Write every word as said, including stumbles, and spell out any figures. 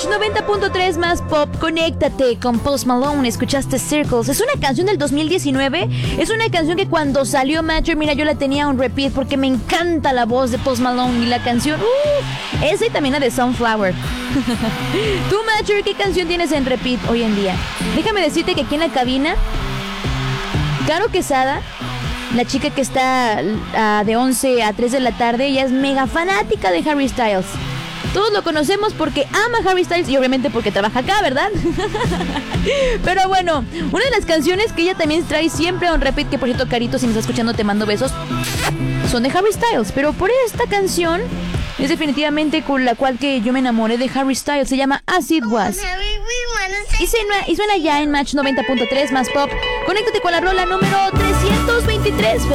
Match noventa punto tres más pop, conéctate con Post Malone. Escuchaste Circles. Es una canción del dos mil diecinueve. Es una canción que cuando salió Matcher, mira, yo la tenía on repeat porque me encanta la voz de Post Malone y la canción. Uh, esa y también la de Sunflower. Tú, Matcher, ¿qué canción tienes en repeat hoy en día? Déjame decirte que aquí en la cabina, Caro Quesada, la chica que está uh, de once a tres de la tarde, ella es mega fanática de Harry Styles. Todos lo conocemos porque ama Harry Styles y obviamente porque trabaja acá, ¿verdad? Pero bueno, una de las canciones que ella también trae siempre on repeat, que por cierto, Carito, si me estás escuchando te mando besos, son de Harry Styles. Pero por esta canción es definitivamente con la cual que yo me enamoré de Harry Styles. Se llama As It Was. Y suena, y suena ya en Match noventa punto tres más pop. Conéctate con la rola número trescientos veintitrés.